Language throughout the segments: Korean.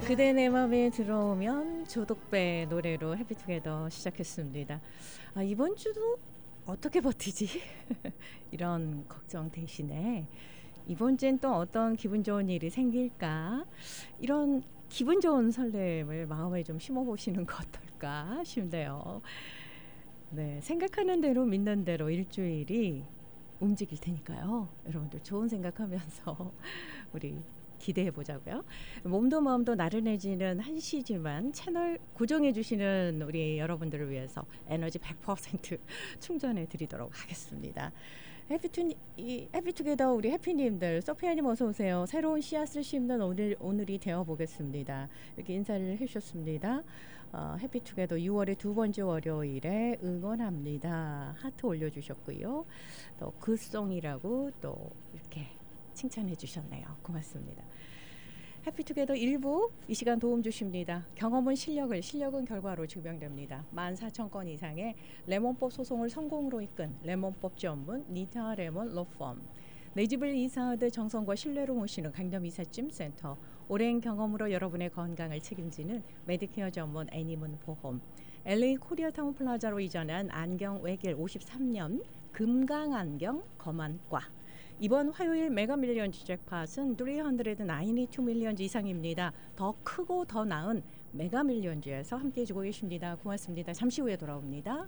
그대 내 맘에 들어오면 조덕배 노래로 해피투게더 시작했습니다. 이번 주도 어떻게 버티지? 이런 걱정 대신에 이번 주엔 또 어떤 기분 좋은 일이 생길까? 이런 기분 좋은 설렘을 마음에 좀 심어보시는 거 어떨까 싶네요. 네, 생각하는 대로 믿는 대로 일주일이 움직일 테니까요. 여러분들 좋은 생각하면서 우리 기대해 보자고요. 몸도 마음도 나른해지는 한시지만 채널 고정해 주시는 우리 여러분들을 위해서 에너지 100% 충전해 드리도록 하겠습니다. 해피투게더 우리 해피님들, 소피아님 어서 오세요. 새로운 씨앗을 심는 오늘이 되어 보겠습니다. 이렇게 인사를 해주셨습니다. 해피투게더 6월의 두 번째 월요일에 응원합니다. 하트 올려주셨고요. 또 굿송이라고 또 이렇게 칭찬해 주셨네요. 고맙습니다. 해피투게더 1부 이 시간 도움 주십니다. 경험은 실력은 결과로 증명됩니다. 14,000건 이상의 레몬법 소송을 성공으로 이끈 레몬법 전문 니타 레몬 로펌, 내 집을 이사하듯 정성과 신뢰로 모시는 강남 이삿짐 센터, 오랜 경험으로 여러분의 건강을 책임지는 메디케어 전문 애니문 보험, LA 코리아타운 플라자로 이전한 안경 외길 53년 금강안경 검안과, 이번 화요일 메가밀리언즈 잭팟은 392 밀리언즈 이상입니다. 더 크고 더 나은 메가밀리언즈에서 함께해 주고 계십니다. 고맙습니다. 잠시 후에 돌아옵니다.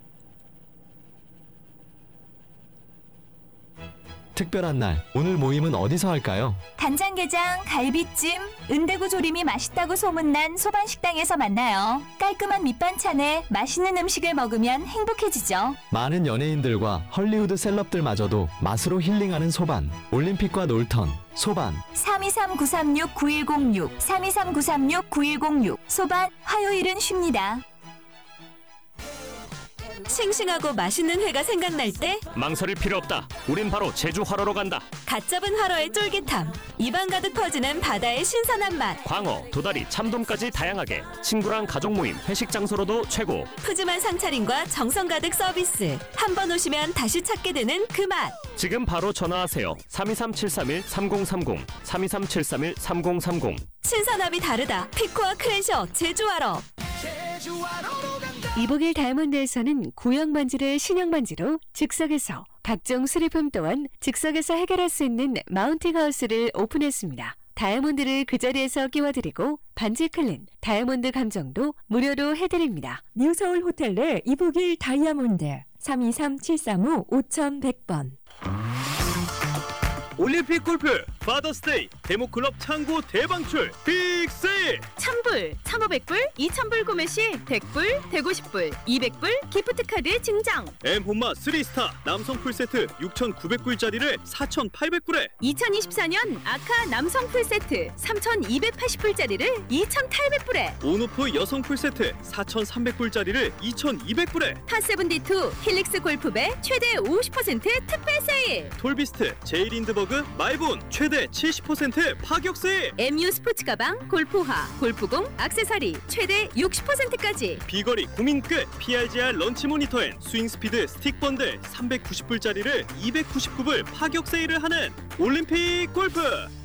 특별한 날, 오늘 모임은 어디서 할까요? 간장게장, 갈비찜, 은대구 조림이 맛있다고 소문난 소반식당에서 만나요. 깔끔한 밑반찬에 맛있는 음식을 먹으면 행복해지죠. 많은 연예인들과 헐리우드 셀럽들마저도 맛으로 힐링하는 소반. 올림픽과 놀턴, 소반. 323-936-9106, 323-936-9106. 소반, 화요일은 쉽니다. 싱싱하고 맛있는 회가 생각날 때 망설일 필요 없다. 우린 바로 제주 화로로 간다. 갓 잡은 화로의 쫄깃함, 입안 가득 퍼지는 바다의 신선한 맛, 광어, 도다리, 참돔까지 다양하게 친구랑 가족 모임, 회식 장소로도 최고. 푸짐한 상차림과 정성 가득 서비스. 한 번 오시면 다시 찾게 되는 그 맛. 지금 바로 전화하세요. 323-731-3030, 323-731-3030. 신선함이 다르다. 피코와 크랜셔 제주 화로. 이복일 다이아몬드에서는 구형 반지를 신형 반지로 즉석에서, 각종 수리품 또한 즉석에서 해결할 수 있는 마운팅 하우스를 오픈했습니다. 다이아몬드를 그 자리에서 끼워드리고 반지 클린, 다이아몬드 감정도 무료로 해드립니다. 뉴서울 호텔 내 이복일 다이아몬드 323-735-5100번. 올림픽 골프 파더스데이 데모클럽 창고 대방출 빅세일. 1000불, 1500불, 2000불 구매 시 100불, 150불, 200불 기프트카드 증정. 엠혼마 3스타 남성 풀세트 6,900불짜리를 4,800불에, 2024년 아카 남성 풀세트 3,280불짜리를 2,800불에, 온오프 여성 풀세트 4,300불짜리를 2,200불에, 파7D2 힐릭스 골프배 최대 50% 특별 세일. 톨비스트 제이린드버그 마이본 최대 70% 파격 세일. MU 스포츠 가방, 골프화, 골프공, 액세서리 최대 60%까지. 비거리 고민 끝 PRGR 런치 모니터 앤 스윙 스피드 스틱 번들 390불짜리를 299불 파격 세일을 하는 올림픽 골프.